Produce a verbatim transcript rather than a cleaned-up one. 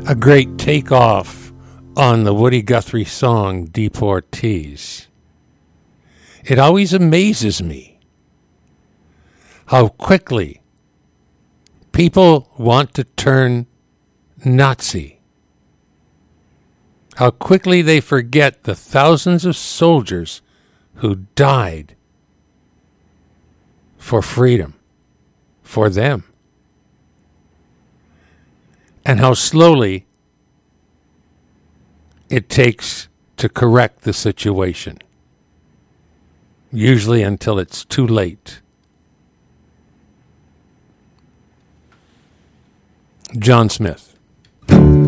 A great takeoff on the Woody Guthrie song Deportees. It always amazes me how quickly people want to turn Nazi. How quickly they forget the thousands of soldiers who died for freedom, for them. And how slowly it takes to correct the situation. Usually until it's too late. John Smith.